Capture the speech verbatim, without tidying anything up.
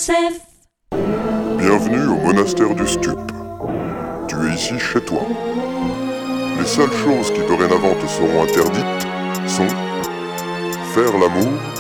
Joseph. Bienvenue au monastère du Stup. Tu es ici chez toi. Les seules choses qui dorénavant te seront interdites sont faire l'amour